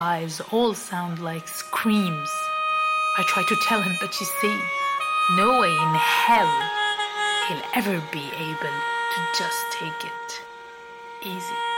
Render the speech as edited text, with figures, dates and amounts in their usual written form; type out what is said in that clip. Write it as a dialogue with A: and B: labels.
A: lives all sound like screams. I try to tell him, but you see, no way in hell he'll ever be able to just take it easy.